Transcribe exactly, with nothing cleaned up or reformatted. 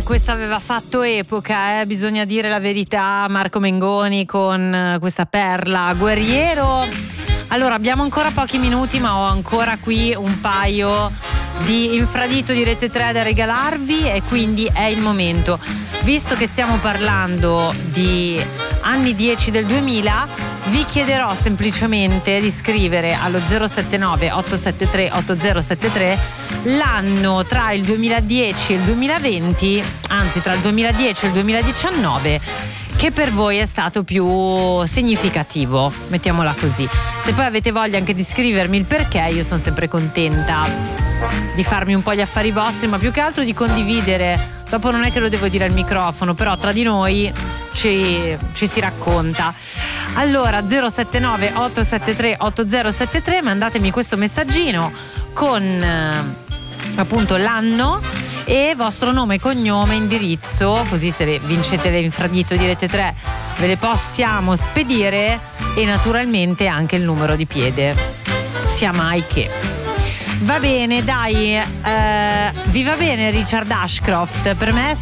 questa aveva fatto epoca, eh? Bisogna dire la verità. Marco Mengoni con questa perla, Guerriero. Allora, abbiamo ancora pochi minuti, ma ho ancora qui un paio di infradito di Rete tre da regalarvi, e quindi è il momento. Visto che stiamo parlando di anni dieci del duemila, vi chiederò semplicemente di scrivere allo zero sette nove otto sette tre otto zero sette tre l'anno tra il duemiladieci e il duemilaventi, anzi tra il duemiladieci e il duemiladiciannove, che per voi è stato più significativo, mettiamola così. Se poi avete voglia anche di scrivermi il perché, io sono sempre contenta di farmi un po' gli affari vostri, ma più che altro di condividere. Dopo non è che lo devo dire al microfono, però tra di noi ci, ci si racconta. Allora zero sette nove otto sette tre otto zero sette tre, mandatemi questo messaggino con eh, appunto l'anno e vostro nome, cognome, indirizzo, così se vincete l'infradito di Rete tre ve le possiamo spedire, e naturalmente anche il numero di piede, sia mai che. Va bene, dai, eh, vi va bene Richard Ashcroft? Per me